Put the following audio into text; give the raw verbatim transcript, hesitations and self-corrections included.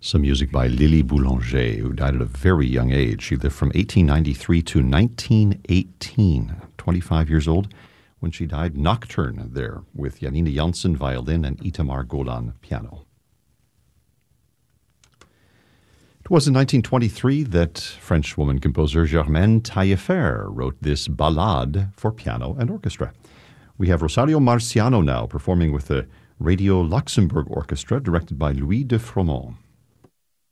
Some music by Lily Boulanger, who died at a very young age. She lived from eighteen ninety-three to nineteen eighteen, twenty-five years old, when she died. Nocturne there, with Janine Janssen, violin, and Itamar Golan, piano. It was in nineteen twenty-three that French woman composer Germaine Taillefer wrote this ballade for piano and orchestra. We have Rosario Marciano now performing with the Radio Luxembourg Orchestra, directed by Louis de Froment.